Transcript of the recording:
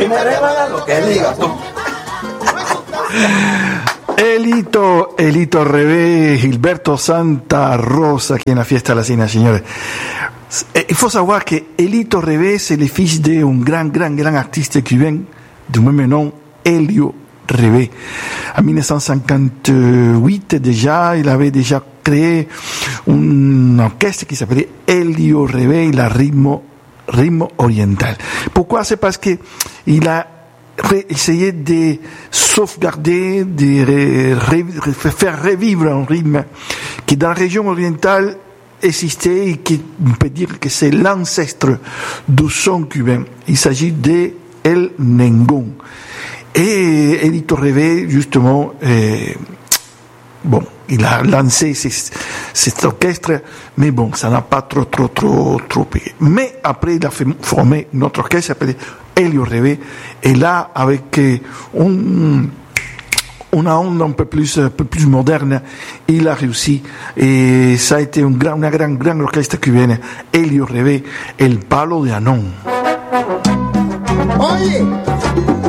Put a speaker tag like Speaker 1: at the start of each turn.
Speaker 1: y me rebalas lo que digas tú.
Speaker 2: Elito Rebe, Gilberto Santa Rosa, qui est en la fiesta de la Cena, señores. Il faut savoir que Elito Rebe, c'est le fils d'un grand artiste cubain du même nom, Elio Rebe. En 1958 déjà, il avait déjà créé un orchestre qui s'appelait Elio Rebe, la Ritmo Oriental. Pourquoi? C'est parce que il a essayé de sauvegarder, de faire revivre un rythme qui dans la région orientale existait et qui on peut dire que c'est l'ancêtre du son cubain. Il s'agit de El Nengon. Et Elito Rebe, justement, il a lancé cet orchestre, mais bon, ça n'a pas trop payé. Mais après, il a formé notre orchestre appelé Elio Rebe, et là, avec une onde un peu plus moderne, il a réussi, et ça a été une grande orchestre cubaine, Elio Rebe, El Palo de Anon.
Speaker 1: Oye,